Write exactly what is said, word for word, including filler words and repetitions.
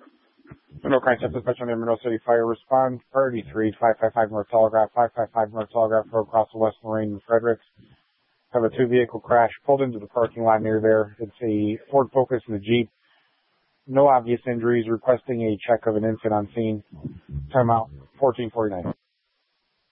No crime step dispatch on the Monroe City Fire. Respond priority three, five five five North Telegraph, five five five North Telegraph Road across the West Lorraine and Fredericks. Have a two vehicle crash pulled into the parking lot near there. It's a Ford Focus and a Jeep. No obvious injuries. Requesting a check of an incident on scene. Timeout fourteen forty-nine.